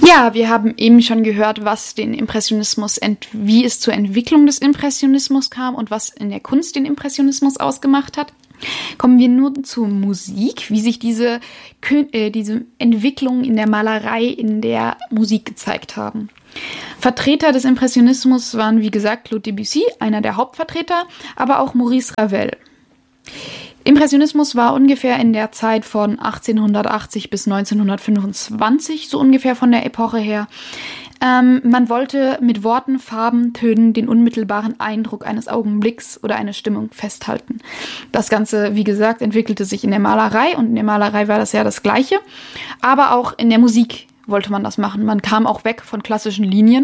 Ja, wir haben eben schon gehört, was den Impressionismus, wie es zur Entwicklung des Impressionismus kam und was in der Kunst den Impressionismus ausgemacht hat. Kommen wir nun zur Musik, wie sich diese Entwicklungen in der Malerei, in der Musik gezeigt haben. Vertreter des Impressionismus waren, wie gesagt, Claude Debussy, einer der Hauptvertreter, aber auch Maurice Ravel. Impressionismus war ungefähr in der Zeit von 1880 bis 1925, so ungefähr von der Epoche her. Man wollte mit Worten, Farben, Tönen den unmittelbaren Eindruck eines Augenblicks oder einer Stimmung festhalten. Das Ganze, wie gesagt, entwickelte sich in der Malerei und in der Malerei war das ja das Gleiche, aber auch in der Musik wollte man das machen. Man kam auch weg von klassischen Linien.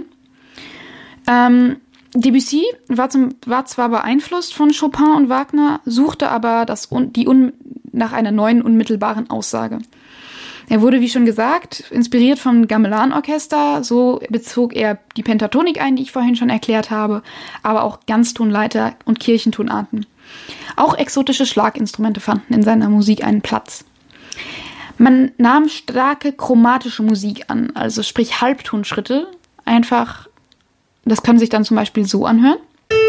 Debussy war zwar beeinflusst von Chopin und Wagner, suchte aber nach einer neuen unmittelbaren Aussage. Er wurde, wie schon gesagt, inspiriert vom Gamelan-Orchester, so bezog er die Pentatonik ein, die ich vorhin schon erklärt habe, aber auch Ganztonleiter und Kirchentonarten. Auch exotische Schlaginstrumente fanden in seiner Musik einen Platz. Man nahm starke chromatische Musik an, also sprich Halbtonschritte, einfach, das kann sich dann zum Beispiel so anhören.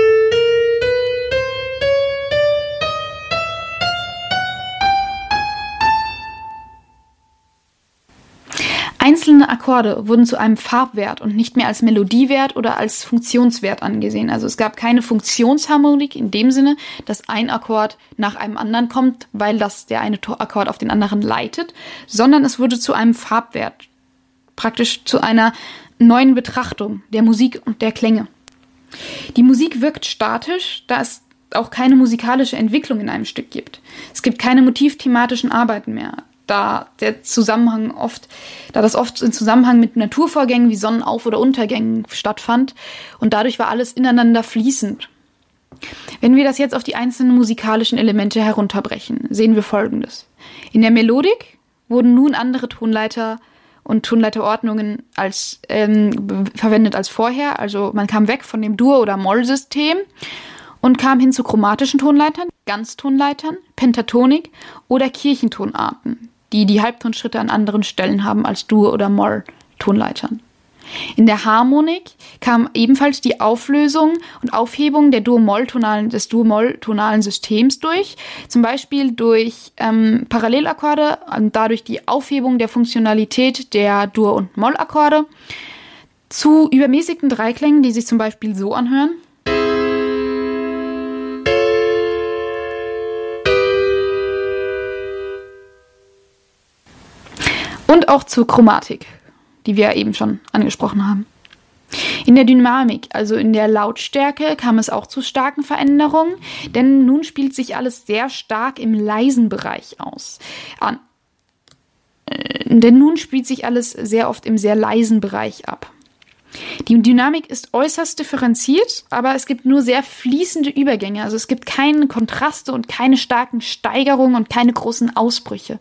Einzelne Akkorde wurden zu einem Farbwert und nicht mehr als Melodiewert oder als Funktionswert angesehen. Also es gab keine Funktionsharmonik in dem Sinne, dass ein Akkord nach einem anderen kommt, weil der eine Akkord auf den anderen leitet, sondern es wurde zu einem Farbwert, praktisch zu einer neuen Betrachtung der Musik und der Klänge. Die Musik wirkt statisch, da es auch keine musikalische Entwicklung in einem Stück gibt. Es gibt keine motivthematischen Arbeiten mehr. Da das oft in Zusammenhang mit Naturvorgängen wie Sonnenauf- oder Untergängen stattfand und dadurch war alles ineinander fließend. Wenn wir das jetzt auf die einzelnen musikalischen Elemente herunterbrechen, sehen wir Folgendes. In der Melodik wurden nun andere Tonleiter und Tonleiterordnungen verwendet als vorher, also man kam weg von dem Dur- oder Moll-System und kam hin zu chromatischen Tonleitern, Ganztonleitern, Pentatonik oder Kirchentonarten, die Halbtonschritte an anderen Stellen haben als Dur- oder Moll-Tonleitern. In der Harmonik kam ebenfalls die Auflösung und Aufhebung des Dur-Moll-tonalen Systems durch, zum Beispiel durch Parallelakkorde und dadurch die Aufhebung der Funktionalität der Dur- und Mollakkorde zu übermäßigten Dreiklängen, die sich zum Beispiel so anhören. Und auch zur Chromatik, die wir eben schon angesprochen haben. In der Dynamik, also in der Lautstärke, kam es auch zu starken Veränderungen, denn nun spielt sich alles sehr stark im leisen Bereich an. Denn nun spielt sich alles sehr oft im sehr leisen Bereich ab. Die Dynamik ist äußerst differenziert, aber es gibt nur sehr fließende Übergänge. Also es gibt keine Kontraste und keine starken Steigerungen und keine großen Ausbrüche.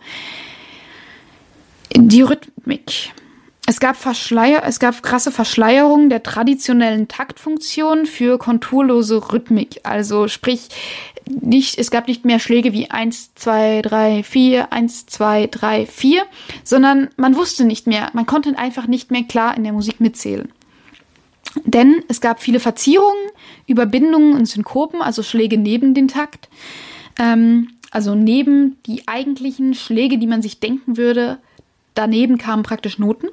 Die Rhythmik. Es gab krasse Verschleierungen der traditionellen Taktfunktion für konturlose Rhythmik. Also sprich, es gab nicht mehr Schläge wie 1, 2, 3, 4, 1, 2, 3, 4, sondern man wusste nicht mehr, man konnte einfach nicht mehr klar in der Musik mitzählen. Denn es gab viele Verzierungen, Überbindungen und Synkopen, also Schläge neben den Takt. Also neben die eigentlichen Schläge, die man sich denken würde, daneben kamen praktisch Noten.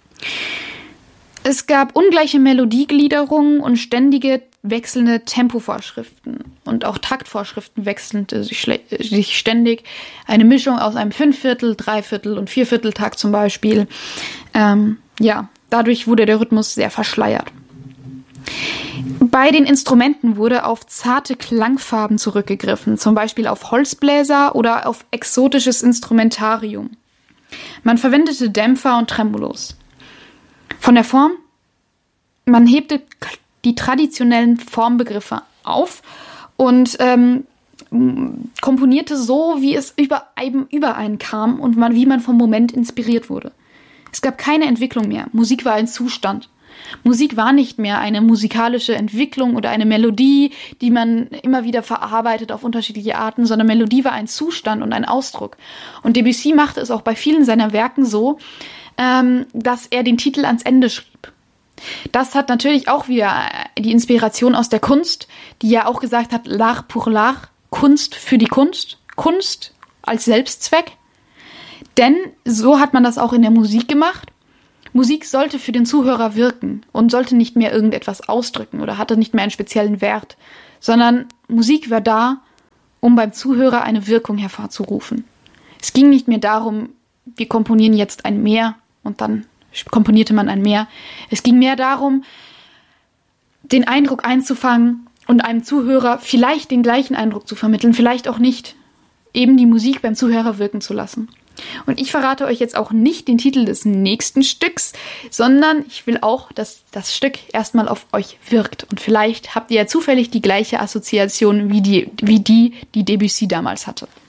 Es gab ungleiche Melodiegliederungen und ständige wechselnde Tempovorschriften. Und auch Taktvorschriften wechselten sich ständig. Eine Mischung aus einem 5/4, 3/4 und 4/4 Takt zum Beispiel. Dadurch wurde der Rhythmus sehr verschleiert. Bei den Instrumenten wurde auf zarte Klangfarben zurückgegriffen, zum Beispiel auf Holzbläser oder auf exotisches Instrumentarium. Man verwendete Dämpfer und Tremolos. Von der Form, man hebte die traditionellen Formbegriffe auf und komponierte so, wie es übereinkam und wie man vom Moment inspiriert wurde. Es gab keine Entwicklung mehr. Musik war ein Zustand. Musik war nicht mehr eine musikalische Entwicklung oder eine Melodie, die man immer wieder verarbeitet auf unterschiedliche Arten, sondern Melodie war ein Zustand und ein Ausdruck. Und Debussy machte es auch bei vielen seiner Werken so, dass er den Titel ans Ende schrieb. Das hat natürlich auch wieder die Inspiration aus der Kunst, die ja auch gesagt hat, l'art pour l'art, Kunst für die Kunst, Kunst als Selbstzweck. Denn so hat man das auch in der Musik gemacht. Musik sollte für den Zuhörer wirken und sollte nicht mehr irgendetwas ausdrücken oder hatte nicht mehr einen speziellen Wert, sondern Musik war da, um beim Zuhörer eine Wirkung hervorzurufen. Es ging nicht mehr darum, wir komponieren jetzt ein Meer und dann komponierte man ein Meer. Es ging mehr darum, den Eindruck einzufangen und einem Zuhörer vielleicht den gleichen Eindruck zu vermitteln, vielleicht auch nicht, eben die Musik beim Zuhörer wirken zu lassen. Und ich verrate euch jetzt auch nicht den Titel des nächsten Stücks, sondern ich will auch, dass das Stück erstmal auf euch wirkt. Und vielleicht habt ihr ja zufällig die gleiche Assoziation wie die Debussy damals hatte.